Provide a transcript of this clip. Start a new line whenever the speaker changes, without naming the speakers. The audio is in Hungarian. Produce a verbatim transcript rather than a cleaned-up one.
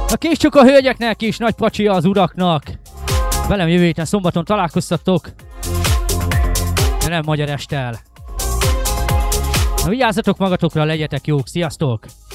A kis csak a hölgyeknek is, nagy pacsi az uraknak. Velem jövő héten szombaton találkoztatok. De nem magyar estel. Na, vigyázzatok magatokra, legyetek jók, sziasztok!